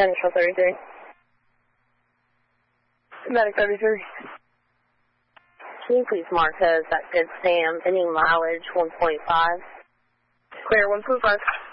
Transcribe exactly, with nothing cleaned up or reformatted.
Central thirty-three. Medic thirty-three. Can you please mark us at Good Sam, any mileage one point five? Clear one point five.